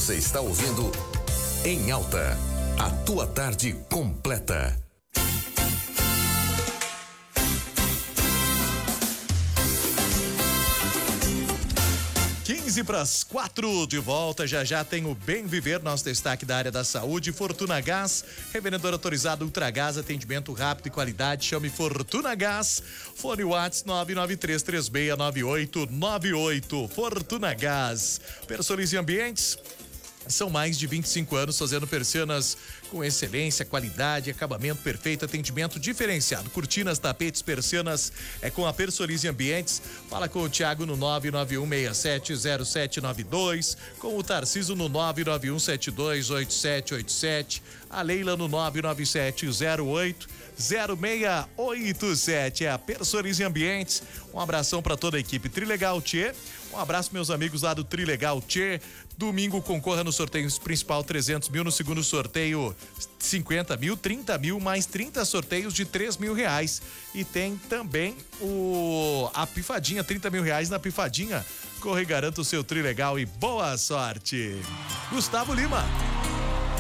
Você está ouvindo Em Alta, a tua tarde completa. 3:45, de volta, já tem o Bem Viver, nosso destaque da área da saúde. Fortuna Gás, revendedor autorizado Ultragás, atendimento rápido e qualidade, chame Fortuna Gás, fone WhatsApp 993369898, Fortuna Gás. Persolize Ambientes, são mais de 25 anos fazendo persianas com excelência, qualidade, acabamento perfeito, atendimento diferenciado. Cortinas, tapetes, persianas é com a Persolize Ambientes. Fala com o Thiago no 991670792, com o Tarciso no 991728787, a Leila no 997080687. É a Persolize Ambientes. Um abração para toda a equipe Trilegal Tchê. Um abraço, meus amigos lá do Trilegal Tchê. Domingo concorra no sorteio principal 300 mil, no segundo sorteio 50 mil, 30 mil, mais 30 sorteios de 3 mil reais. E tem também a pifadinha, 30 mil reais na pifadinha. Corre e garanta o seu Trilegal e boa sorte. Gustavo Lima.